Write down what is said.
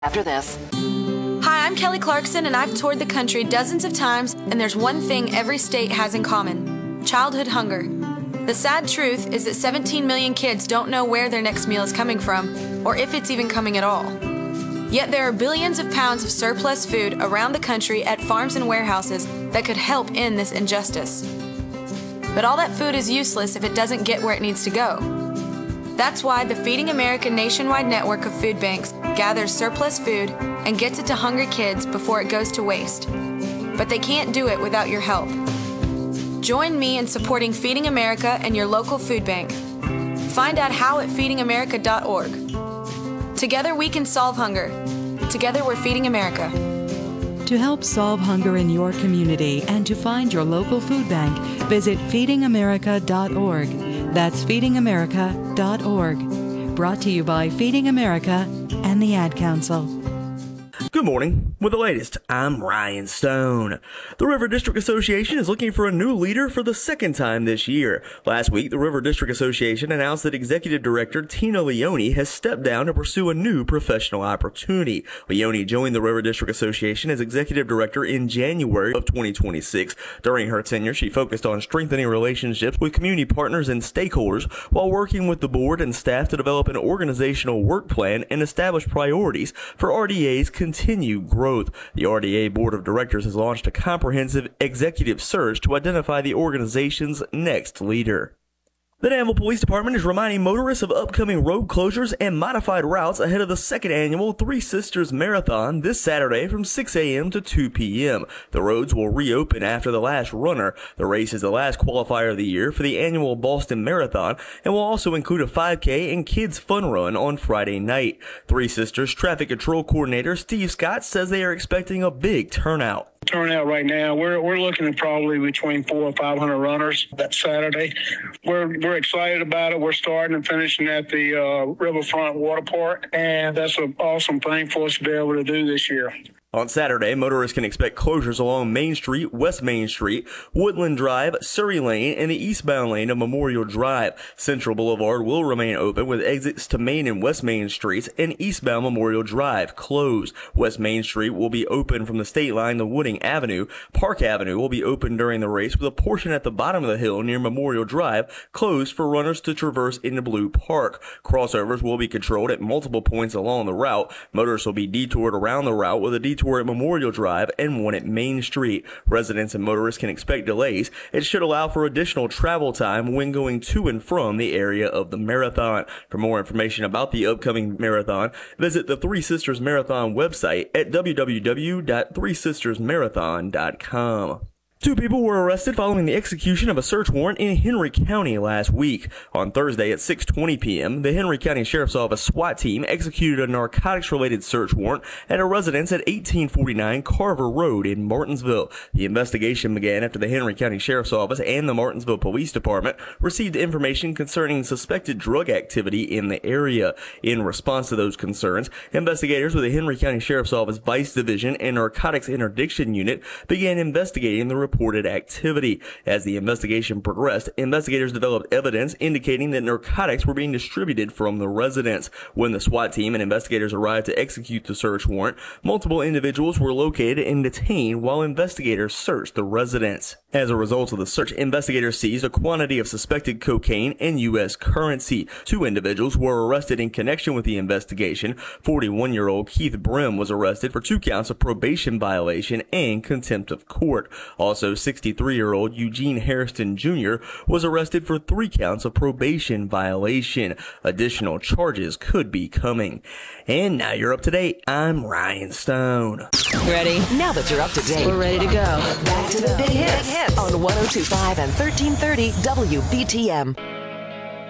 After this. Hi, I'm Kelly Clarkson, and I've toured the country dozens of times, and there's one thing every state has in common: childhood hunger. The sad truth is that 17 million kids don't know where their next meal is coming from, or if it's even coming at all. Yet there are billions of pounds of surplus food around the country at farms and warehouses that could help end this injustice. But all that food is useless if it doesn't get where it needs to go. That's why the Feeding America nationwide network of food banks gathers surplus food and gets it to hungry kids before it goes to waste. But they can't do it without your help. Join me in supporting Feeding America and your local food bank. Find out how at feedingamerica.org. Together we can solve hunger. Together we're Feeding America. To help solve hunger in your community and to find your local food bank, visit feedingamerica.org. That's feedingamerica.org. Brought to you by Feeding America and the Ad Council. Good morning. With the latest, I'm Ryan Stone. The River District Association is looking for a new leader for the second time this year. Last week, the River District Association announced that Executive Director Tina Leone has stepped down to pursue a new professional opportunity. Leone joined the River District Association as Executive Director in January of 2026. During her tenure, she focused on strengthening relationships with community partners and stakeholders while working with the board and staff to develop an organizational work plan and establish priorities for RDA's continued growth. The RDA Board of Directors has launched a comprehensive executive search to identify the organization's next leader. The Danville Police Department is reminding motorists of upcoming road closures and modified routes ahead of the second annual Three Sisters Marathon this Saturday from 6 a.m. to 2 p.m. The roads will reopen after the last runner. The race is the last qualifier of the year for the annual Boston Marathon and will also include a 5K and kids fun run on Friday night. Three Sisters Traffic Control Coordinator Steve Scott says they are expecting a big turnout. Turnout right now, we're looking at probably between 400 or 500 runners that Saturday. We're excited about it. We're starting and finishing at the Riverfront Water Park, and that's an awesome thing for us to be able to do this year. On Saturday, motorists can expect closures along Main Street, West Main Street, Woodland Drive, Surrey Lane, and the eastbound lane of Memorial Drive. Central Boulevard will remain open with exits to Main and West Main Streets and eastbound Memorial Drive closed. West Main Street will be open from the state line to Wooding Avenue. Park Avenue will be open during the race with a portion at the bottom of the hill near Memorial Drive closed for runners to traverse into Blue Park. Crossovers will be controlled at multiple points along the route. Motorists will be detoured around the route with a detour at Memorial Drive and one at Main Street. Residents and motorists can expect delays. It should allow for additional travel time when going to and from the area of the marathon. For more information about the upcoming marathon, visit the Three Sisters Marathon website at www.threesistersmarathon.com. Two people were arrested following the execution of a search warrant in Henry County last week. On Thursday at 6:20 p.m., the Henry County Sheriff's Office SWAT team executed a narcotics-related search warrant at a residence at 1849 Carver Road in Martinsville. The investigation began after the Henry County Sheriff's Office and the Martinsville Police Department received information concerning suspected drug activity in the area. In response to those concerns, investigators with the Henry County Sheriff's Office Vice Division and Narcotics Interdiction Unit began investigating the reported activity. As the investigation progressed, investigators developed evidence indicating that narcotics were being distributed from the residence. When the SWAT team and investigators arrived to execute the search warrant, multiple individuals were located and detained while investigators searched the residence. As a result of the search, investigators seized a quantity of suspected cocaine and U.S. currency. Two individuals were arrested in connection with the investigation. 41-year-old Keith Brim was arrested for 2 counts of probation violation and contempt of court. Also, 63-year-old Eugene Harrison Jr. was arrested for 3 counts of probation violation. Additional charges could be coming. And now you're up to date. I'm Ryan Stone. Ready? Now that you're up to date, We're ready to go. back to the big hits on 102.5 and 1330 WBTM.